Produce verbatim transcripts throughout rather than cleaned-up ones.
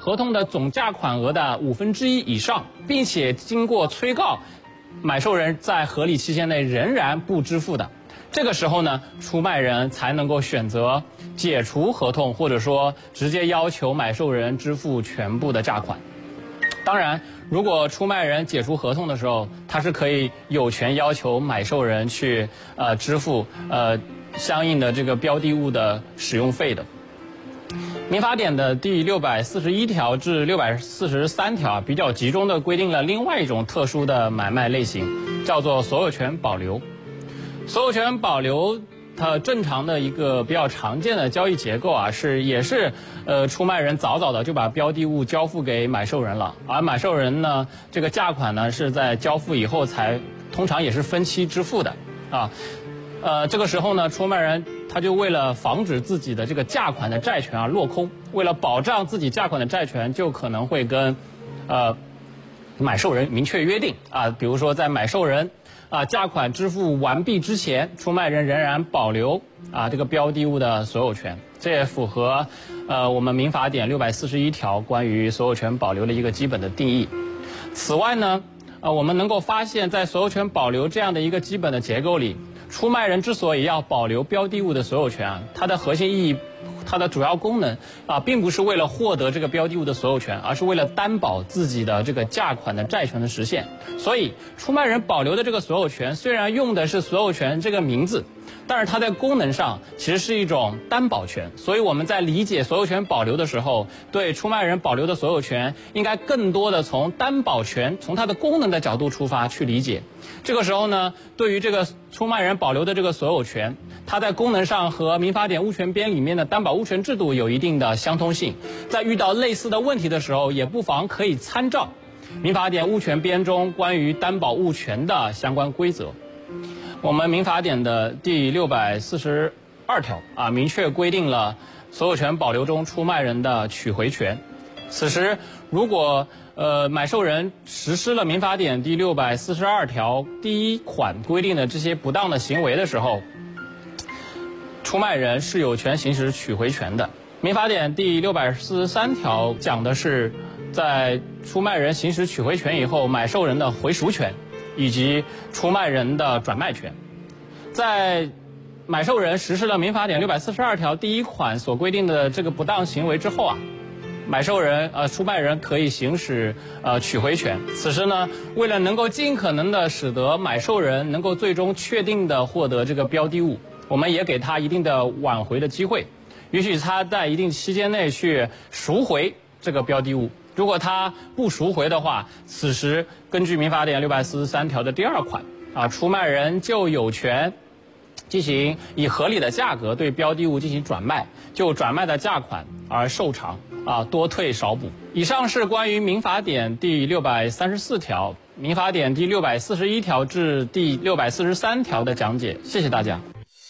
合同的总价款额的五分之一以上，并且经过催告，买受人在合理期限内仍然不支付的，这个时候呢，出卖人才能够选择解除合同，或者说直接要求买受人支付全部的价款。当然，如果出卖人解除合同的时候，他是可以有权要求买受人去呃支付呃相应的这个标的物的使用费的。民法典的第六百四十一条至六百四十三条比较集中的规定了另外一种特殊的买卖类型，叫做所有权保留。所有权保留它正常的一个比较常见的交易结构啊，是也是呃出卖人早早的就把标的物交付给买受人了，而买受人呢这个价款呢是在交付以后才通常也是分期支付的啊。呃这个时候呢，出卖人他就为了防止自己的这个价款的债权啊落空，为了保障自己价款的债权，就可能会跟呃买受人明确约定啊，比如说在买受人啊，价款支付完毕之前，出卖人仍然保留啊这个标的物的所有权，这也符合呃我们民法典六百四十一条关于所有权保留的一个基本的定义。此外呢，呃我们能够发现，在所有权保留这样的一个基本的结构里，出卖人之所以要保留标的物的所有权啊，它的核心意义，它的主要功能啊，并不是为了获得这个标的物的所有权，而是为了担保自己的这个价款的债权的实现。所以，出卖人保留的这个所有权，虽然用的是所有权这个名字，但是它在功能上其实是一种担保权。所以我们在理解所有权保留的时候，对出卖人保留的所有权，应该更多的从担保权、从它的功能的角度出发去理解。这个时候呢，对于这个出卖人保留的这个所有权，它在功能上和民法典物权编里面的担保物权制度有一定的相通性，在遇到类似的问题的时候，也不妨可以参照民法典物权编中关于担保物权的相关规则。我们民法典的第六百四十二条啊，明确规定了所有权保留中出卖人的取回权。此时，如果呃买受人实施了民法典第六百四十二条第一款规定的这些不当的行为的时候，出卖人是有权行使取回权的。民法典第六百四十三条讲的是，在出卖人行使取回权以后，买受人的回赎权以及出卖人的转卖权。在买受人实施了民法典六百四十二条第一款所规定的这个不当行为之后啊，买受人呃出卖人可以行使呃取回权。此时呢，为了能够尽可能的使得买受人能够最终确定的获得这个标的物，我们也给他一定的挽回的机会，允许他在一定期间内去赎回这个标的物。如果他不赎回的话，此时根据民法典六百四十三条的第二款啊，出卖人就有权进行以合理的价格对标的物进行转卖，就转卖的价款而受偿啊，多退少补。以上是关于民法典第六百三十四条、民法典第六百四十一条至第六百四十三条的讲解。谢谢大家。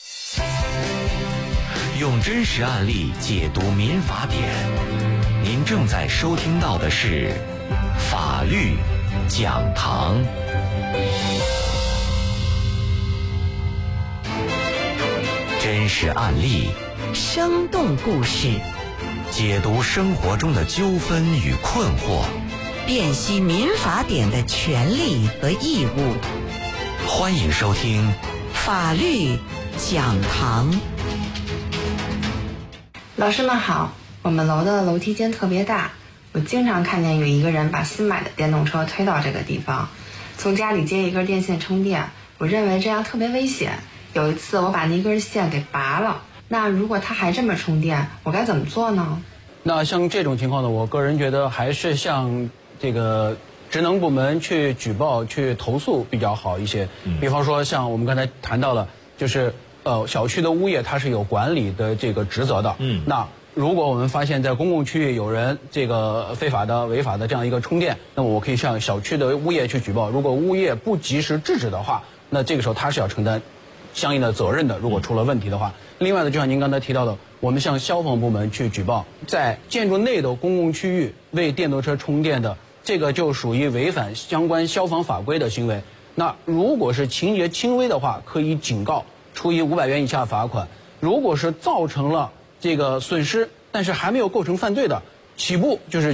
用真实案例解读民法典，您正在收听到的是法律讲堂。真实案例， 生动故事， 解读生活中的纠纷与困惑， 辨析民法典的权利和义务。 欢迎收听法律讲堂。 老师们好，我们楼的楼梯间特别大，我经常看见有一个人把新买的电动车推到这个地方，从家里接一根电线充电，我认为这样特别危险。有一次我把那根线给拔了，那如果他还这么充电，我该怎么做呢？ 那像这种情况呢，我个人觉得还是向这个职能部门去举报、去投诉比较好一些。嗯、比方说，像我们刚才谈到了，就是呃，小区的物业它是有管理的这个职责的。嗯，那如果我们发现在公共区域有人这个非法的、违法的这样一个充电，那么我可以向小区的物业去举报。如果物业不及时制止的话，那这个时候他是要承担相应的责任的，如果出了问题的话。另外呢，就像您刚才提到的，我们向消防部门去举报，在建筑内的公共区域为电动车充电的，这个就属于违反相关消防法规的行为。那如果是情节轻微的话，可以警告，处以五百元以下罚款；如果是造成了这个损失，但是还没有构成犯罪的，起步就是